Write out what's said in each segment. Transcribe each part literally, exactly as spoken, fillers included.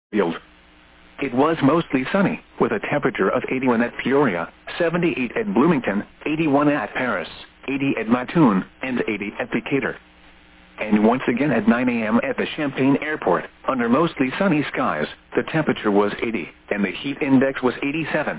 Field. It was mostly sunny, with a temperature of eighty-one at Peoria, seventy-eight at Bloomington, eighty-one at Paris, eighty at Mattoon, and eighty at Decatur. And once again at nine a m at the Champaign Airport, under mostly sunny skies, the temperature was eighty, and the heat index was eighty-seven.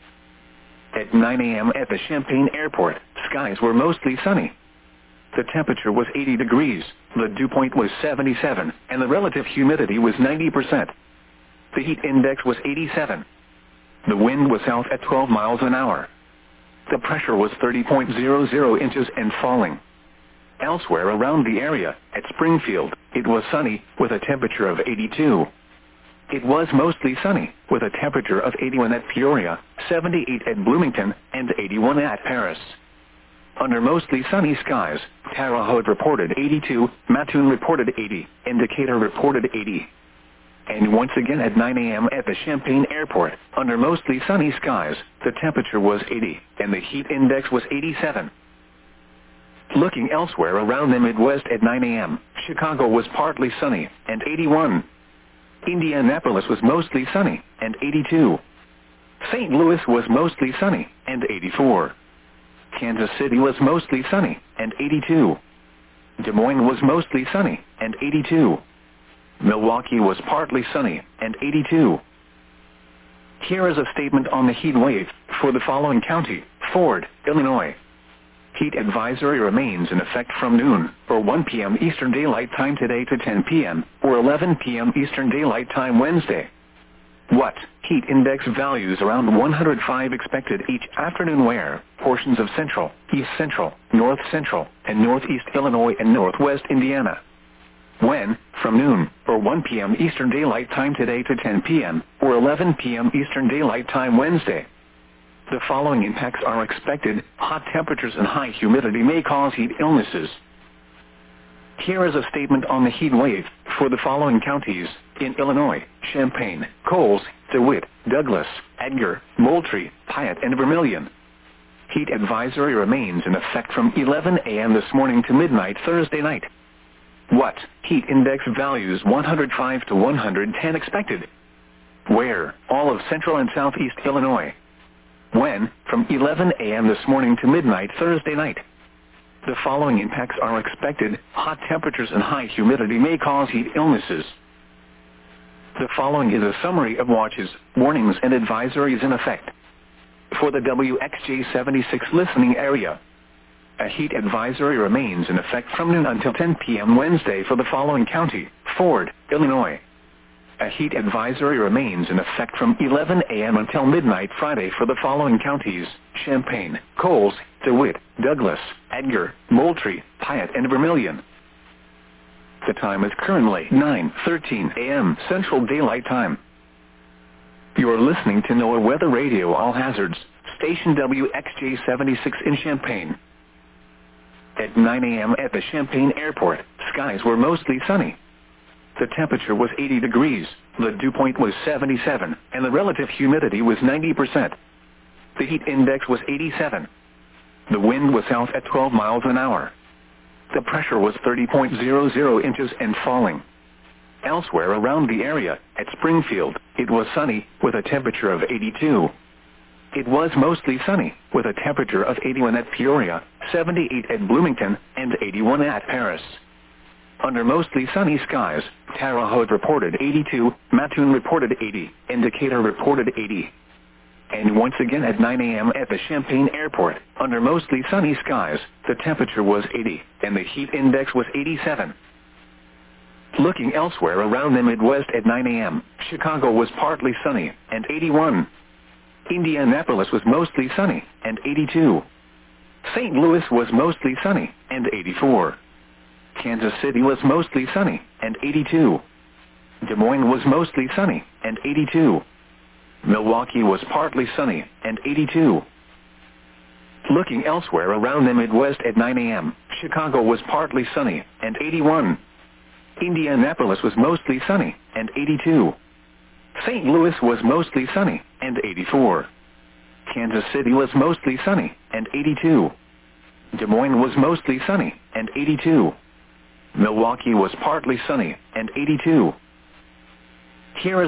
At nine a m at the Champaign Airport, skies were mostly sunny. The temperature was eighty degrees, the dew point was seventy-seven, and the relative humidity was ninety percent. The heat index was eighty-seven. The wind was south at twelve miles an hour. The pressure was thirty point zero zero inches and falling. Elsewhere around the area, at Springfield, it was sunny, with a temperature of eighty-two. It was mostly sunny, with a temperature of eighty-one at Peoria, seventy-eight at Bloomington, and eighty-one at Paris. Under mostly sunny skies, Terre Haute reported eighty-two, Mattoon reported eighty, and Decatur reported eighty. And once again at nine a m at the Champaign Airport, under mostly sunny skies, the temperature was eighty, and the heat index was eighty-seven. Looking elsewhere around the Midwest at nine a m, Chicago was partly sunny, and eighty-one. Indianapolis was mostly sunny, and eighty-two. Saint Louis was mostly sunny, and eighty-four. Kansas City was mostly sunny, and eighty-two. Des Moines was mostly sunny, and eighty-two. Milwaukee was partly sunny, and eighty-two. Here is a statement on the heat wave for the following county: Ford, Illinois. Heat advisory remains in effect from noon, or one p m Eastern Daylight Time today to ten p m, or eleven p m Eastern Daylight Time Wednesday. What? Heat index values around one hundred five expected each afternoon where portions of central, east central, north central, and northeast Illinois and northwest Indiana. When? From noon, or one p m Eastern Daylight Time today to ten p m, or eleven p m Eastern Daylight Time Wednesday. The following impacts are expected: hot temperatures and high humidity may cause heat illnesses. Here is a statement on the heat wave for the following counties in Illinois: Champaign, Coles, DeWitt, Douglas, Edgar, Moultrie, Piatt, and Vermilion. Heat advisory remains in effect from eleven a m this morning to midnight Thursday night. What? Heat index values one hundred five to one hundred ten expected. Where? All of central and southeast Illinois. When? From eleven a m this morning to midnight Thursday night. The following impacts are expected: hot temperatures and high humidity may cause heat illnesses. The following is a summary of watches, warnings, and advisories in effect. For the W X J seventy-six listening area, a heat advisory remains in effect from noon until ten p m Wednesday for the following county: Ford, Illinois. A heat advisory remains in effect from eleven a m until midnight Friday for the following counties: Champaign, Coles, DeWitt, Douglas, Edgar, Moultrie, Piatt, and Vermilion. The time is currently nine thirteen a m Central Daylight Time. You are listening to NOAA Weather Radio All Hazards, station W X J seventy-six in Champaign. At nine a m at the Champaign Airport, skies were mostly sunny. The temperature was eighty degrees, the dew point was seventy-seven, and the relative humidity was ninety percent. The heat index was eighty-seven. The wind was south at twelve miles an hour. The pressure was thirty point zero zero inches and falling. Elsewhere around the area, at Springfield, it was sunny, with a temperature of eighty-two. It was mostly sunny, with a temperature of eighty-one at Peoria, seventy-eight at Bloomington, and eighty-one at Paris. Under mostly sunny skies, Terre Haute reported eighty-two, Mattoon reported eighty, and Decatur reported eighty. And once again at nine a m at the Champaign Airport, under mostly sunny skies, the temperature was eighty, and the heat index was eighty-seven. Looking elsewhere around the Midwest at nine a m, Chicago was partly sunny, and eighty-one. Indianapolis was mostly sunny, and eighty-two. Saint Louis was mostly sunny, and eighty-four. Kansas City was mostly sunny, and eighty-two. Des Moines was mostly sunny, and eighty-two. Milwaukee was partly sunny, and eighty-two. Looking elsewhere around the Midwest at nine a m, Chicago was partly sunny, and eighty-one. Indianapolis was mostly sunny, and eighty-two. Saint Louis was mostly sunny, and eighty-four. Kansas City was mostly sunny, and eighty-two. Des Moines was mostly sunny, and eighty-two. Milwaukee was partly sunny, and eighty-two. Here is